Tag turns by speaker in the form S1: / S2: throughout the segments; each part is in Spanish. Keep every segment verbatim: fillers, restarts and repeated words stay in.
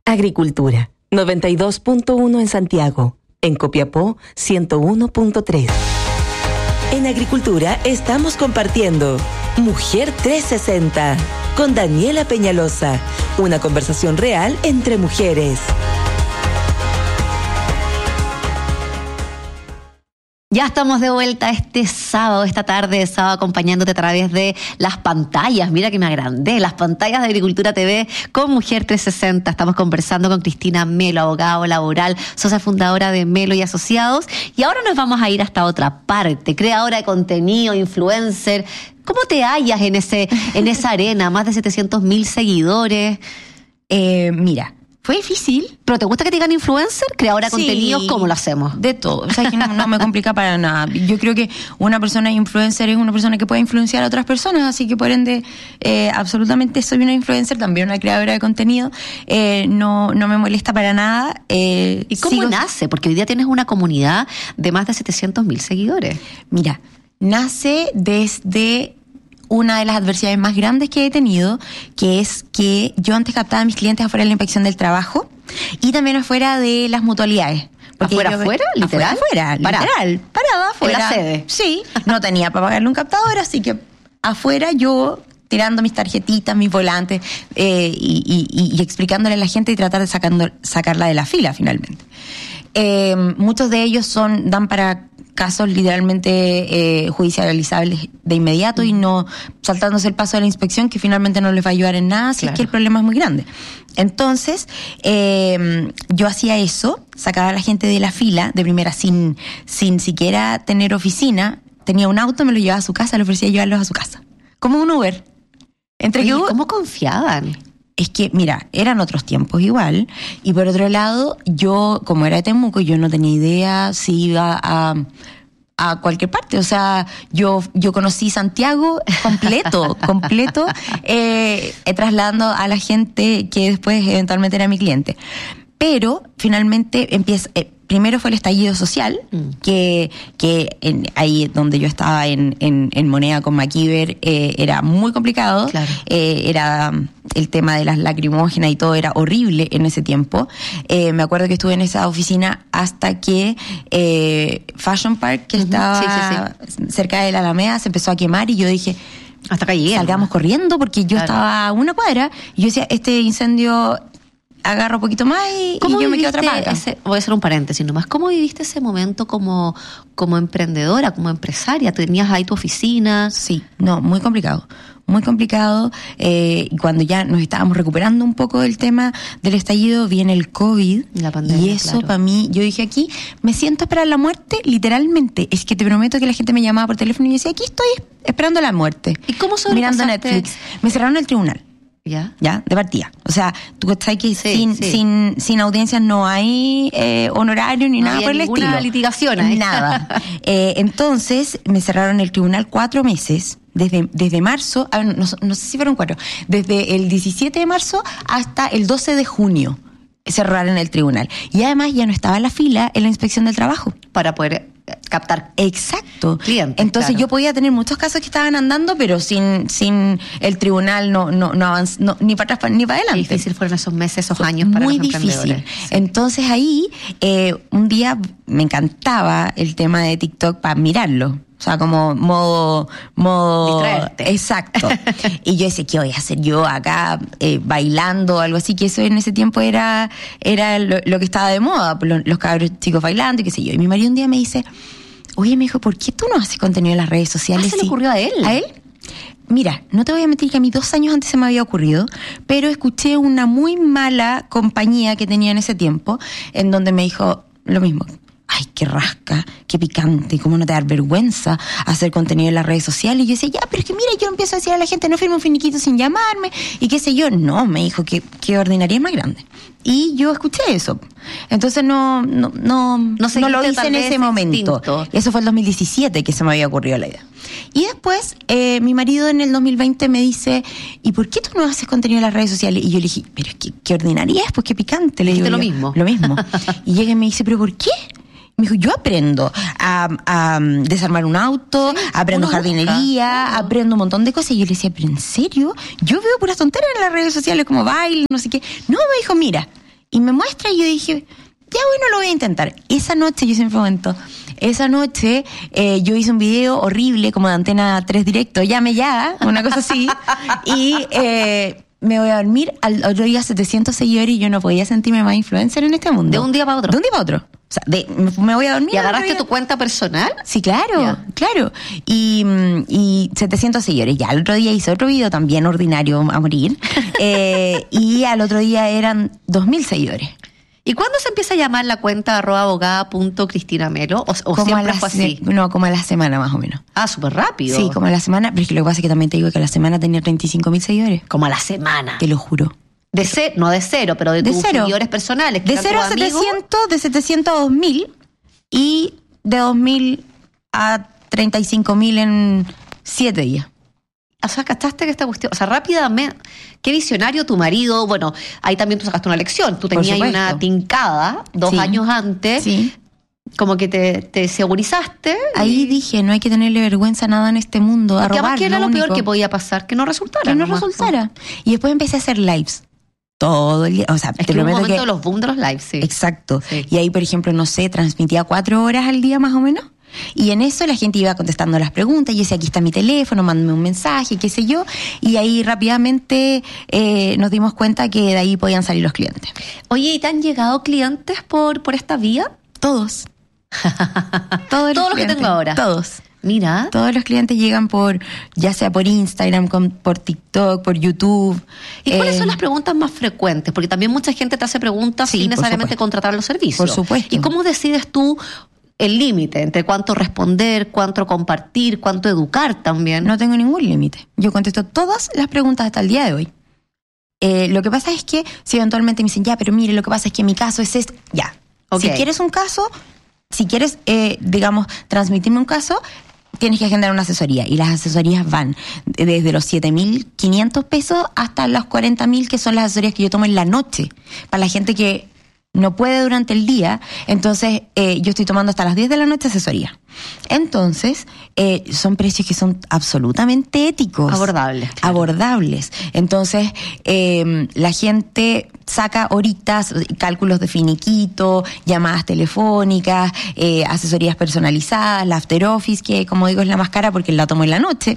S1: Agricultura, noventa y dos punto uno en Santiago. En Copiapó, ciento uno punto tres. En Agricultura estamos compartiendo Mujer trescientos sesenta con Daniela Peñalosa. Una conversación real entre mujeres.
S2: Ya estamos de vuelta este sábado, esta tarde de sábado, acompañándote a través de las pantallas. Mira que me agrandé, las pantallas de Agricultura T V con Mujer trescientos sesenta. Estamos conversando con Cristina Melo, abogado laboral, socia fundadora de Melo y Asociados. Y ahora nos vamos a ir hasta otra parte, creadora de contenido, influencer. ¿Cómo te hallas en ese, en esa arena? Más de setecientos mil seguidores.
S3: Eh, mira. Fue difícil.
S2: ¿Pero te gusta que te digan influencer? ¿Creadora de sí, contenidos? ¿Cómo lo hacemos?
S3: De todo. O sea, que no, no me complica para nada. Yo creo que una persona influencer es una persona que puede influenciar a otras personas, así que por ende, eh, absolutamente soy una influencer, también una creadora de contenido. Eh, no, no me molesta para nada. Eh,
S2: ¿Y cómo
S3: sigo...
S2: nace? Porque hoy día tienes una comunidad de más de setecientos mil seguidores.
S3: Mira, nace desde una de las adversidades más grandes que he tenido, que es que yo antes captaba a mis clientes afuera de la inspección del trabajo y también afuera de las mutualidades.
S2: ¿Afuera, yo, afuera? ¿Literal?
S3: Afuera, afuera, literal. Parada afuera.
S2: ¿En la sede?
S3: Sí, no tenía para pagarle un captador, así que afuera yo tirando mis tarjetitas, mis volantes eh, y, y, y explicándole a la gente y tratar de sacando, sacarla de la fila finalmente. Eh, muchos de ellos son dan para casos literalmente eh, judicializables de inmediato y no saltándose el paso de la inspección, que finalmente no les va a ayudar en nada si claro. es que el problema es muy grande. Entonces, eh, yo hacía eso, sacaba a la gente de la fila, de primera, sin, sin siquiera tener oficina, tenía un auto, me lo llevaba a su casa, le ofrecía llevarlos a su casa. Como un Uber.
S2: Entre Oye, que ¿cómo confiaban?
S3: Es que, mira, eran otros tiempos igual, y por otro lado, yo, como era de Temuco, yo no tenía idea si iba a, a cualquier parte, o sea, yo yo conocí Santiago completo, completo, eh, trasladando a la gente que después eventualmente era mi cliente. Pero, finalmente, empieza... Eh, Primero fue el estallido social, mm. que, que en, ahí donde yo estaba en, en, en Moneda con MacIver eh, era muy complicado.
S2: Claro.
S3: Eh, era el tema de las lacrimógenas y todo era horrible en ese tiempo. Eh, me acuerdo que estuve en esa oficina hasta que eh, Fashion Park, que uh-huh. estaba sí, sí, sí. cerca de la Alameda, se empezó a quemar y yo dije...
S2: Hasta que llegué.
S3: Salgamos corriendo porque yo claro. estaba a una cuadra y yo decía, este incendio... agarro un poquito más y, y yo me quedo atrapada.
S2: Ese, voy a hacer un paréntesis nomás. ¿Cómo viviste ese momento como, como emprendedora, como empresaria? ¿Tenías ahí tu oficina?
S3: Sí, no, muy complicado. Muy complicado. Eh, y cuando ya nos estábamos recuperando un poco del tema del estallido, viene el COVID.
S2: La pandemia,
S3: y eso
S2: claro.
S3: para mí, yo dije aquí, me siento a esperar la muerte, literalmente. Es que te prometo que la gente me llamaba por teléfono y decía, aquí estoy esperando la muerte.
S2: ¿Y cómo
S3: mirando
S2: sobrepasaste?
S3: Netflix. Me cerraron el tribunal.
S2: ¿Ya?
S3: Ya, de partida. O sea, tú sabes que
S2: sí,
S3: sin,
S2: sí.
S3: sin sin audiencias no hay eh, honorario ni
S2: no
S3: nada por el estilo.
S2: Ninguna litigación ahí.
S3: Nada. eh, entonces, me cerraron el tribunal cuatro meses, desde desde marzo, a ver, no, no sé si fueron cuatro, desde el diecisiete de marzo hasta el doce de junio cerraron el tribunal. Y además ya no estaba en la fila en la inspección del trabajo.
S2: Para poder captar
S3: exacto
S2: clientes.
S3: Entonces
S2: claro.
S3: yo podía tener muchos casos que estaban andando, pero sin sin el tribunal no no no avanz, no, ni para atrás ni para adelante.
S2: Qué difícil fueron esos meses, esos años para
S3: muy
S2: los emprendedores.
S3: difícil. Sí. Entonces ahí eh, un día me encantaba el tema de TikTok para mirarlo. O sea, como modo... modo
S2: distraerte.
S3: Exacto. Y yo decía, ¿qué voy a hacer yo acá eh, bailando o algo así? Que eso en ese tiempo era era lo, lo que estaba de moda, los, los cabros chicos bailando y qué sé yo. Y mi marido un día me dice, oye, me dijo, ¿por qué tú no haces contenido en las redes sociales?
S2: ¿Ah, se le ocurrió a él?
S3: ¿A él? Mira, no te voy a mentir que a mí dos años antes se me había ocurrido, pero escuché una muy mala compañía que tenía en ese tiempo, en donde me dijo lo mismo. Ay, qué rasca, qué picante, cómo no te da vergüenza hacer contenido en las redes sociales. Y yo decía, ya, pero es que mira, yo empiezo a decir a la gente, no firme un finiquito sin llamarme, y qué sé yo. No, me dijo, que, que ordinaria más grande. Y yo escuché eso. Entonces no no no, no, no lo hice en ese momento. Instinto. Eso fue el dos mil diecisiete que se me había ocurrido la idea. Y después, eh, mi marido en el dos mil veinte me dice, ¿y por qué tú no haces contenido en las redes sociales? Y yo le dije, pero es que qué ordinaria es, pues qué picante. Le digo
S2: lo
S3: yo,
S2: mismo.
S3: Lo mismo. Y llega y me dice, ¿pero por qué? Me dijo, yo aprendo a, a desarmar un auto, sí, aprendo jardinería, busca, aprendo un montón de cosas. Y yo le decía, ¿pero en serio? Yo veo puras tonteras en las redes sociales como baile, no sé qué. No, me dijo, mira. Y me muestra y yo dije, ya bueno, lo voy a intentar. Esa noche, yo siempre comento, esa noche eh, yo hice un video horrible como de Antena tres Directo, llame ya, una cosa así, y eh, me voy a dormir, al otro día setecientos seguidores y yo no podía sentirme más influencer en este mundo.
S2: ¿De un día para otro?
S3: De un día para otro. O sea, de, me, me voy a dormir.
S2: ¿Y agarraste tu cuenta personal?
S3: Sí, claro,
S2: yeah.
S3: claro. Y, y setecientos seguidores. Ya al otro día hice otro video también ordinario a morir. eh, y al otro día eran dos mil seguidores.
S2: ¿Y cuándo se empieza a llamar la cuenta arroba abogada punto Cristina Melo? ¿O, o siempre fue así?
S3: No, como a la semana más o menos.
S2: Ah, súper rápido.
S3: Sí, como a la semana. Pero es que lo que pasa es que también te digo que a la semana tenía treinta y cinco mil seguidores.
S2: Como a la semana.
S3: Te lo juro.
S2: De cero, no de cero, pero de, de tus cero. seguidores personales.
S3: De cero a setecientos, de setecientos a dos mil y de dos mil a treinta y cinco mil en siete días.
S2: O sea, ¿cachaste que esta cuestión? O sea, rápidamente, qué visionario tu marido. Bueno, ahí también tú sacaste una lección. Tú tenías una tincada dos
S3: sí.
S2: años antes.
S3: Sí.
S2: Como que te, te segurizaste.
S3: Ahí y... dije, no hay que tenerle vergüenza a nada en este mundo. A robar,
S2: que era lo,
S3: lo
S2: peor que podía pasar, que no resultara.
S3: Que no
S2: nomás,
S3: resultara.
S2: ¿no?
S3: Y después empecé a hacer lives. Todo el día, o sea,
S2: es
S3: te
S2: que
S3: prometo
S2: un momento
S3: que...
S2: de los boom de los lives, sí.
S3: Exacto.
S2: Sí.
S3: Y ahí, por ejemplo, no sé, transmitía cuatro horas al día más o menos. Y en eso la gente iba contestando las preguntas. Y yo decía, aquí está mi teléfono, mándame un mensaje, qué sé yo. Y ahí rápidamente eh, nos dimos cuenta que de ahí podían salir los clientes.
S2: Oye, ¿y te han llegado clientes por, por esta vía?
S3: Todos. Todos,
S2: Todos los que tengo ahora.
S3: Todos.
S2: Mira.
S3: Todos los clientes llegan por, ya sea por Instagram, con, por TikTok, por YouTube.
S2: ¿Y cuáles
S3: eh,
S2: son las preguntas más frecuentes? Porque también mucha gente te hace preguntas
S3: sí,
S2: sin necesariamente
S3: supuesto.
S2: contratar los servicios.
S3: Por supuesto.
S2: ¿Y cómo decides tú el límite entre cuánto responder, cuánto compartir, cuánto educar también?
S3: No tengo ningún límite. Yo contesto todas las preguntas hasta el día de hoy. Eh, lo que pasa es que si eventualmente me dicen, ya, pero mire, lo que pasa es que mi caso es esto, ya. Okay. Si quieres un caso, si quieres, eh, digamos, transmitirme un caso, tienes que agendar una asesoría. Y las asesorías van desde los siete mil quinientos pesos hasta los cuarenta mil, que son las asesorías que yo tomo en la noche. Para la gente que no puede durante el día, entonces eh, yo estoy tomando hasta las diez de la noche asesoría. Entonces, eh, son precios que son absolutamente éticos.
S2: Abordables. Claro.
S3: Abordables. Entonces, eh, la gente saca horitas, cálculos de finiquito, llamadas telefónicas, eh, asesorías personalizadas, la after office, que como digo es la más cara porque la tomo en la noche.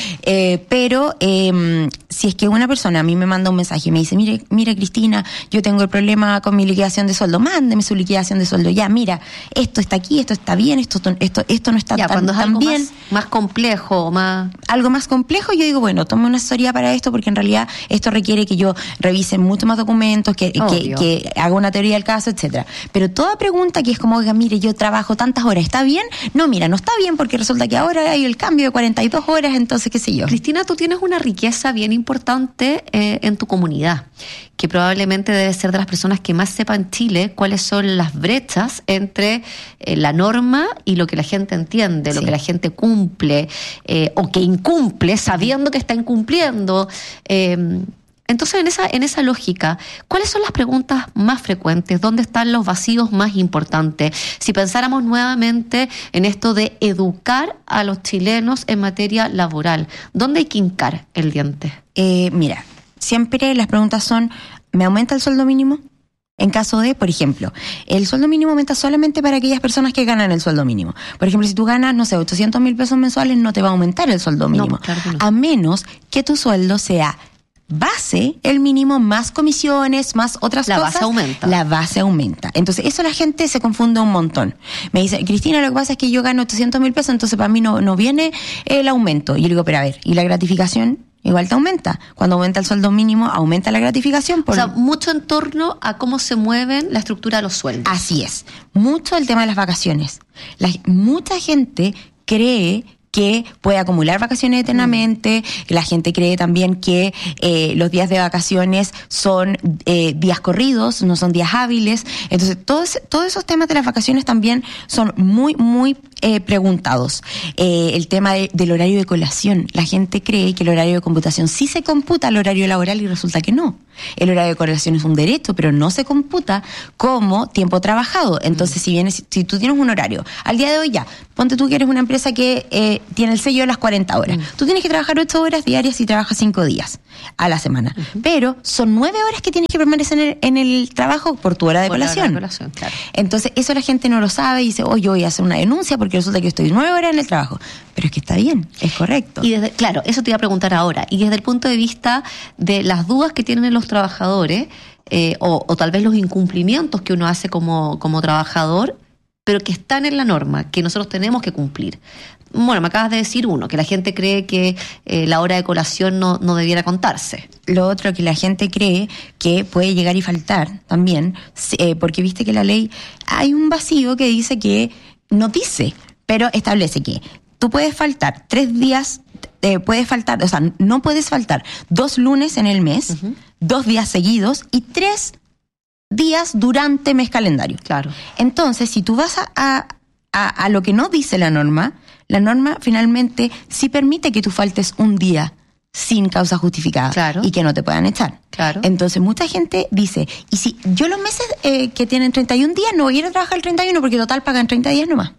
S3: Eh, pero eh, si es que una persona a mí me manda un mensaje y me dice, mire, mire Cristina, yo tengo el problema con mi liquidación de sueldo, mándeme su liquidación de sueldo ya, mira, esto está aquí, esto está bien, esto, esto, esto no está
S2: ya,
S3: tan,
S2: cuando es
S3: tan
S2: algo
S3: bien.
S2: Más, más complejo, más...
S3: Algo más complejo, yo digo, bueno, tome una asesoría para esto porque en realidad esto requiere que yo revise mucho más documentos, que, que, que haga una teoría del caso, etcétera. Pero toda pregunta que es como, oiga, mire, yo trabajo tantas horas, ¿está bien? No, mira, no está bien porque resulta que ahora hay el cambio de cuarenta y dos horas, entonces qué sé yo.
S2: Cristina, tú tienes una riqueza bien importante eh, en tu comunidad, que probablemente debe ser de las personas que más sepa en Chile cuáles son las brechas entre eh, la norma y lo que la gente entiende, sí. Lo que la gente cumple eh, o que incumple sabiendo que está incumpliendo. Eh, Entonces, en esa, en esa lógica, ¿cuáles son las preguntas más frecuentes? ¿Dónde están los vacíos más importantes? Si pensáramos nuevamente en esto de educar a los chilenos en materia laboral, ¿dónde hay que hincar el diente?
S3: Eh, mira, siempre las preguntas son, ¿me aumenta el sueldo mínimo? En caso de, por ejemplo, el sueldo mínimo aumenta solamente para aquellas personas que ganan el sueldo mínimo. Por ejemplo, si tú ganas, no sé, ochocientos mil pesos mensuales, no te va a aumentar el sueldo mínimo.
S2: No, claro que no.
S3: A menos que tu sueldo sea base, el mínimo, más comisiones, más otras
S2: la
S3: cosas.
S2: La base aumenta.
S3: La base aumenta. Entonces, eso la gente se confunde un montón. Me dice, Cristina, lo que pasa es que yo gano ochocientos mil pesos, entonces para mí no, no viene el aumento. Y yo le digo, pero a ver, ¿y la gratificación? Igual te aumenta. Cuando aumenta el sueldo mínimo, aumenta la gratificación. Por...
S2: O sea, mucho en torno a cómo se mueven la estructura de los sueldos.
S3: Así es. Mucho el tema de las vacaciones. La, mucha gente cree que puede acumular vacaciones eternamente, mm. La gente cree también que eh, los días de vacaciones son eh, días corridos, no son días hábiles, entonces todos, todos esos temas de las vacaciones también son muy, muy eh, preguntados. Eh, el tema de, del horario de colación, la gente cree que el horario de computación sí se computa al horario laboral y resulta que no. El horario de colación es un derecho, pero no se computa como tiempo trabajado. Entonces, mm. si vienes, si tú tienes un horario, al día de hoy ya, ponte tú que eres una empresa que eh, tiene el sello de las cuarenta horas. Mm. Tú tienes que trabajar ocho horas diarias y trabajas cinco días a la semana. Uh-huh. Pero son nueve horas que tienes que permanecer en el, en el trabajo por tu hora de por colación. Hora de colación, claro. Entonces, eso la gente no lo sabe y dice, oh, yo voy a hacer una denuncia porque resulta que yo estoy nueve horas en el trabajo. Pero es que está bien, es correcto.
S2: Y desde, claro, eso te iba a preguntar ahora. Y desde el punto de vista de las dudas que tienen los trabajadores, eh, o, o tal vez los incumplimientos que uno hace como, como trabajador, pero que están en la norma, que nosotros tenemos que cumplir. Bueno, me acabas de decir uno, que la gente cree que eh, la hora de colación no, no debiera contarse.
S3: Lo otro, que la gente cree que puede llegar y faltar también, eh, porque viste que la ley, hay un vacío que dice que no dice, pero establece que tú puedes faltar tres días, eh, puedes faltar, o sea, no puedes faltar dos lunes en el mes, uh-huh. dos días seguidos y tres días durante mes calendario.
S2: Claro.
S3: Entonces, si tú vas a, a, a, a lo que no dice la norma, la norma finalmente sí permite que tú faltes un día sin causa justificada,
S2: claro.
S3: y que no te puedan echar.
S2: Claro.
S3: Entonces mucha gente dice, y si yo los meses eh, que tienen treinta y un días no voy a ir a trabajar el treinta y uno porque total pagan treinta días nomás.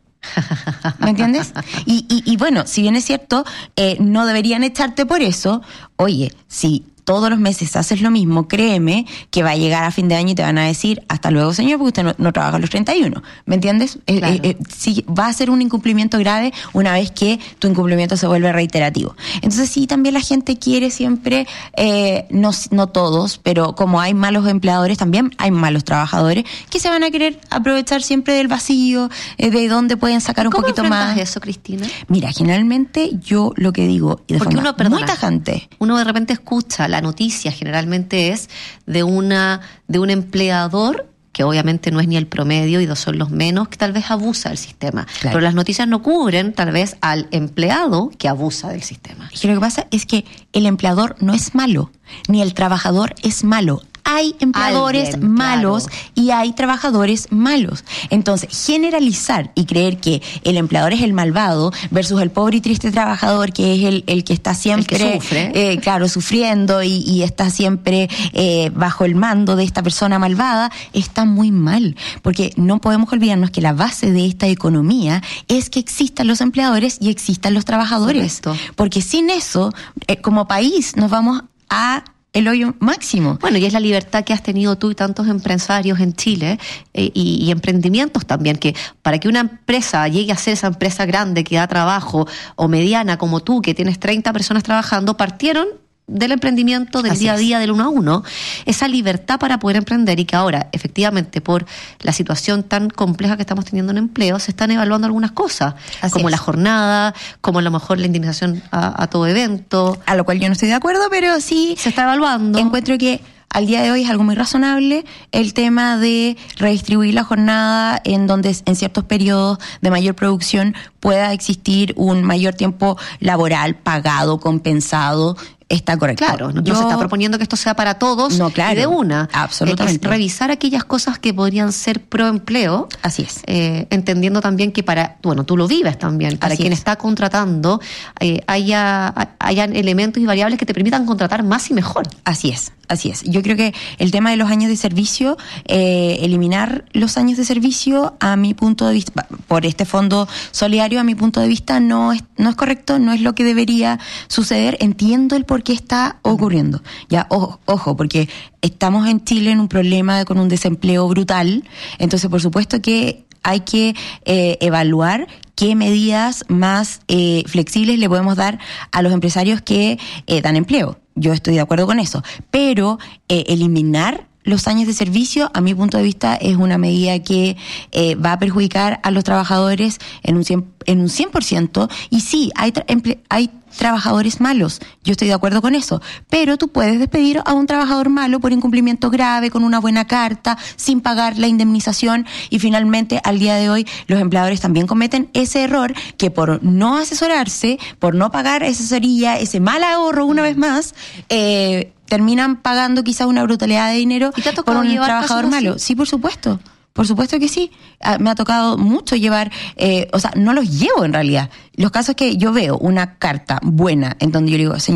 S3: ¿Me entiendes? Y, y, y bueno, si bien es cierto, eh, no deberían echarte por eso. Oye, si todos los meses haces lo mismo, créeme que va a llegar a fin de año y te van a decir, hasta luego señor, porque usted no, no trabaja los treinta y uno. ¿Me entiendes?
S2: Claro.
S3: Eh, eh, sí, va a ser un incumplimiento grave una vez que tu incumplimiento se vuelve reiterativo. Entonces sí, también la gente quiere siempre, eh, no, no todos, pero como hay malos empleadores, también hay malos trabajadores que se van a querer aprovechar siempre del vacío, eh, de dónde pueden sacar un poquito más.
S2: ¿Cómo enfrentas eso, Cristina?
S3: Mira, generalmente yo lo que digo, y de
S2: Porque
S3: forma
S2: uno, perdona,
S3: muy tajante.
S2: Uno de repente escucha la noticia, generalmente es de una de un empleador que obviamente no es ni el promedio y son los menos, que tal vez abusa del sistema. Claro. Pero las noticias no cubren tal vez al empleado que abusa del sistema.
S3: Y lo que pasa es que el empleador no es malo, ni el trabajador es malo. Hay empleadores Alguien, malos, claro. y hay trabajadores malos. Entonces, generalizar y creer que el empleador es el malvado versus el pobre y triste trabajador que es el, el que está siempre,
S2: el que sufre.
S3: Eh, claro, sufriendo y, y está siempre eh, bajo el mando de esta persona malvada, está muy mal. Porque no podemos olvidarnos que la base de esta economía es que existan los empleadores y existan los trabajadores.
S2: Correcto.
S3: Porque sin eso, eh, como país, nos vamos a el hoyo máximo.
S2: Bueno, y es la libertad que has tenido tú y tantos empresarios en Chile, eh, y, y emprendimientos también, que para que una empresa llegue a ser esa empresa grande que da trabajo, o mediana como tú, que tienes treinta personas trabajando, partieron del emprendimiento, del Así día a día, es. del uno a uno, esa libertad para poder emprender, y que ahora, efectivamente, por la situación tan compleja que estamos teniendo en empleo, se están evaluando algunas cosas, Así como es. la jornada, como a lo mejor la indemnización a, a todo evento.
S3: A lo cual yo no estoy de acuerdo, pero sí
S2: se está evaluando.
S3: Encuentro que al día de hoy es algo muy razonable el tema de redistribuir la jornada en donde en ciertos periodos de mayor producción pueda existir un mayor tiempo laboral pagado, compensado. Está correcto.
S2: Claro, no, Yo, no se está proponiendo que esto sea para todos
S3: no, claro,
S2: y de una.
S3: Absolutamente.
S2: Es revisar aquellas cosas que podrían ser pro empleo.
S3: Así es.
S2: Eh, entendiendo también que para, bueno, tú lo vives también, para Así quien es. está contratando, eh, haya, hayan elementos y variables que te permitan contratar más y mejor.
S3: Así es. Así es. Yo creo que el tema de los años de servicio, eh, eliminar los años de servicio, a mi punto de vista, por este fondo solidario, a mi punto de vista, no es, no es correcto, no es lo que debería suceder. Entiendo el por qué está ocurriendo. Ya, ojo, ojo, porque estamos en Chile en un problema con un desempleo brutal. Entonces, por supuesto que hay que eh, evaluar qué medidas más eh, flexibles le podemos dar a los empresarios que eh, dan empleo. Yo estoy de acuerdo con eso, pero eh, eliminar los años de servicio, a mi punto de vista, es una medida que eh, va a perjudicar a los trabajadores en un cien, en un cien por ciento. Y sí, hay, tra- emple- hay trabajadores malos, yo estoy de acuerdo con eso, pero tú puedes despedir a un trabajador malo por incumplimiento grave, con una buena carta, sin pagar la indemnización, y finalmente, al día de hoy, los empleadores también cometen ese error, que por no asesorarse, por no pagar esa asesoría, ese mal ahorro una vez más, eh, terminan pagando quizás una brutalidad de dinero por un trabajador malo. Sí, por supuesto. Por supuesto que sí. Me ha tocado mucho llevar, eh, o sea, no los llevo en realidad. Los casos que yo veo una carta buena en donde yo le digo, señor,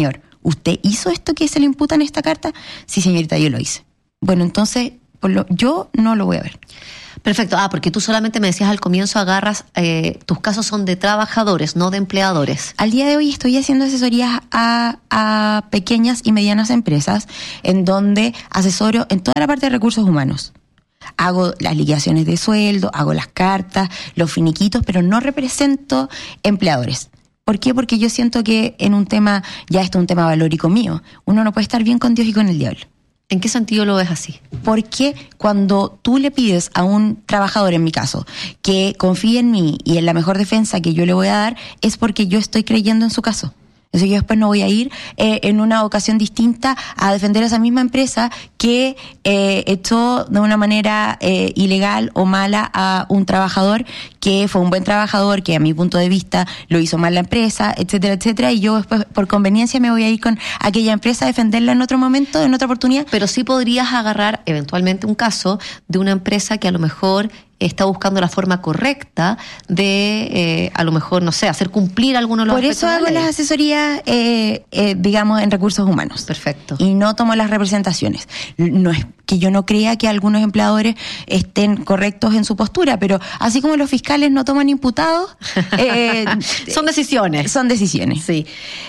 S3: ¿usted hizo esto que se le imputa en esta carta? Sí, señorita, yo lo hice. Bueno, entonces, por lo, yo no lo voy a ver.
S2: Perfecto. Ah, porque tú solamente me decías al comienzo agarras, eh, tus casos son de trabajadores, no de empleadores.
S3: Al día de hoy estoy haciendo asesorías a, a pequeñas y medianas empresas en donde asesoro en toda la parte de recursos humanos. Hago las liquidaciones de sueldo, hago las cartas, los finiquitos, pero no represento empleadores. ¿Por qué? Porque yo siento que en un tema, ya esto es un tema valórico mío, uno no puede estar bien con Dios y con el diablo.
S2: ¿En qué sentido lo ves así?
S3: Porque cuando tú le pides a un trabajador, en mi caso, que confíe en mí y en la mejor defensa que yo le voy a dar, es porque yo estoy creyendo en su caso. Entonces yo después no voy a ir eh, en una ocasión distinta a defender a esa misma empresa que eh, echó de una manera eh, ilegal o mala a un trabajador que fue un buen trabajador, que a mi punto de vista lo hizo mal la empresa, etcétera, etcétera, y yo después por conveniencia me voy a ir con aquella empresa a defenderla en otro momento, en otra oportunidad.
S2: Pero sí podrías agarrar eventualmente un caso de una empresa que a lo mejor está buscando la forma correcta de, eh, a lo mejor, no sé, hacer cumplir algunos de los
S3: Por eso hago las asesorías, eh, eh, digamos, en recursos humanos.
S2: Perfecto.
S3: Y no tomo las representaciones. No es que yo no crea que algunos empleadores estén correctos en su postura, pero así como los fiscales no toman imputados...
S2: Eh, son decisiones.
S3: Son decisiones.
S2: Sí.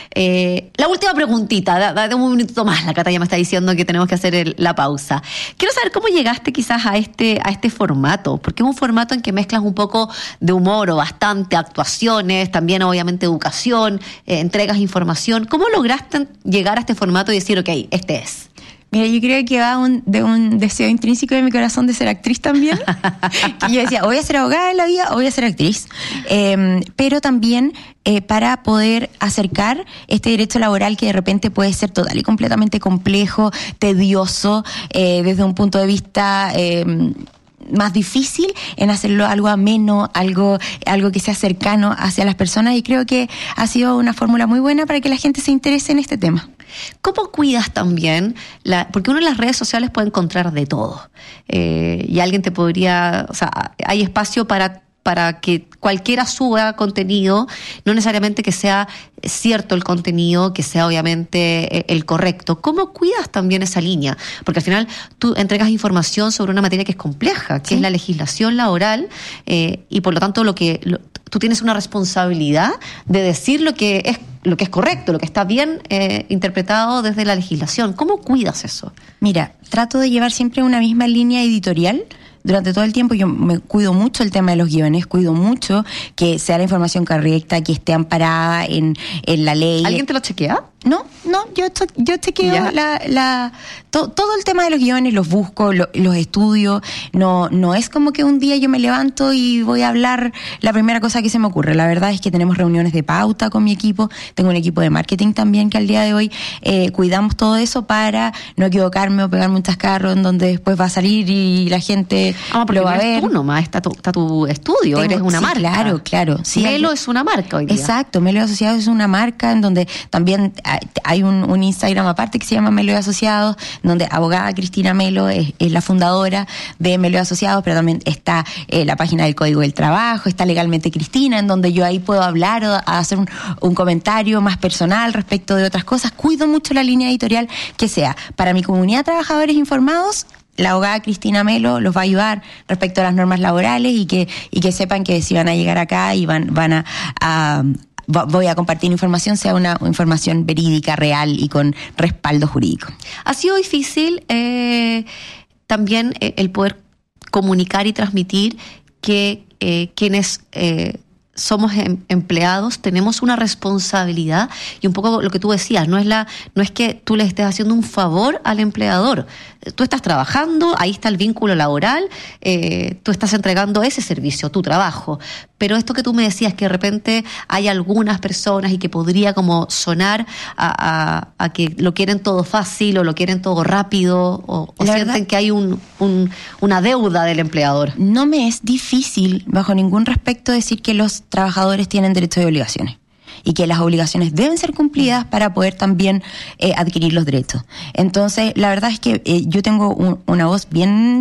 S2: Eh, la última preguntita, da, da un minutito más, la Cata ya me está diciendo que tenemos que hacer el, la pausa. Quiero saber cómo llegaste quizás a este, a este formato, porque es un formato en que mezclas un poco de humor o bastante actuaciones, también obviamente educación, eh, entregas información. ¿Cómo lograste llegar a este formato y decir, ok, este es?
S3: Mira, yo creo que va un, de un deseo intrínseco de mi corazón de ser actriz también. Que yo decía, o voy a ser abogada en la vida o voy a ser actriz. Eh, pero también eh, para poder acercar este derecho laboral que de repente puede ser total y completamente complejo, tedioso, eh, desde un punto de vista... Eh, más difícil, en hacerlo algo ameno, algo, algo que sea cercano hacia las personas, y creo que ha sido una fórmula muy buena para que la gente se interese en este tema.
S2: ¿Cómo cuidas también? La, porque uno en las redes sociales puede encontrar de todo. Eh, y alguien te podría... O sea, hay espacio para... para que cualquiera suba contenido, no necesariamente que sea cierto el contenido, que sea obviamente el correcto. ¿Cómo cuidas también esa línea? Porque al final tú entregas información sobre una materia que es compleja, que sí. es la legislación laboral, eh, y por lo tanto lo que lo, tú tienes una responsabilidad de decir lo que es lo que es correcto, lo que está bien eh, interpretado desde la legislación. ¿Cómo cuidas eso?
S3: Mira, trato de llevar siempre una misma línea editorial. Durante todo el tiempo yo me cuido mucho el tema de los guiones, cuido mucho que sea la información correcta, que esté amparada en, en la ley.
S2: ¿Alguien te lo chequea?
S3: No, no, yo yo chequeo la, la, to, todo el tema de los guiones, los busco, lo, los estudio. No, no es como que un día yo me levanto y voy a hablar la primera cosa que se me ocurre. La verdad es que tenemos reuniones de pauta con mi equipo, tengo un equipo de marketing también que al día de hoy eh, cuidamos todo eso para no equivocarme o pegarme un chascarro en donde después va a salir y la gente
S2: ah,
S3: lo va a ver.
S2: Tú nomás, está tu, está tu estudio, tengo, eres una
S3: sí,
S2: marca.
S3: Claro, claro. Sí,
S2: Melo
S3: hay,
S2: es una marca hoy día.
S3: Exacto, Melo y Asociados es una marca en donde también hay un, un Instagram aparte que se llama Melo y Asociados, donde abogada Cristina Melo es, es la fundadora de Melo y Asociados, pero también está eh, la página del Código del Trabajo, está Legalmente Cristina, en donde yo ahí puedo hablar o hacer un, un comentario más personal respecto de otras cosas. Cuido mucho la línea editorial que sea para mi comunidad de trabajadores informados. La abogada Cristina Melo los va a ayudar respecto a las normas laborales y que y que sepan que si van a llegar acá y van van a, a voy a compartir información, sea una información verídica, real y con respaldo jurídico.
S2: ¿Ha sido difícil eh, también eh, el poder comunicar y transmitir que eh, quienes eh, somos em, empleados tenemos una responsabilidad? Y un poco lo que tú decías, no es la no es que tú le estés haciendo un favor al empleador. Tú estás trabajando, ahí está el vínculo laboral, eh, tú estás entregando ese servicio, tu trabajo. Pero esto que tú me decías, que de repente hay algunas personas y que podría como sonar a, a, a que lo quieren todo fácil o lo quieren todo rápido o, o sienten verdad, que hay un, un, una deuda del empleador.
S3: No me es difícil, bajo ningún respecto, decir que los trabajadores tienen derechos y obligaciones y que las obligaciones deben ser cumplidas para poder también eh, adquirir los derechos. Entonces, la verdad es que eh, yo tengo un, una voz bien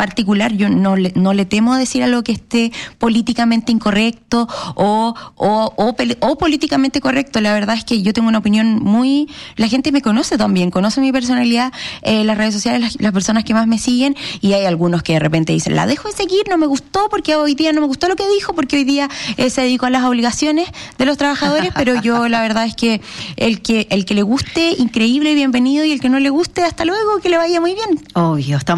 S3: particular, yo no le, no le temo a decir algo que esté políticamente incorrecto o, o, o, o políticamente correcto. La verdad es que yo tengo una opinión muy... La gente me conoce también, conoce mi personalidad, eh, las redes sociales, las, las personas que más me siguen, y hay algunos que de repente dicen, la dejo de seguir, no me gustó porque hoy día no me gustó lo que dijo, porque hoy día eh, se dedicó a las obligaciones de los trabajadores, pero yo la verdad es que el que el que le guste, increíble, bienvenido, y el que no le guste, hasta luego, que le vaya muy bien.
S2: Obvio, estamos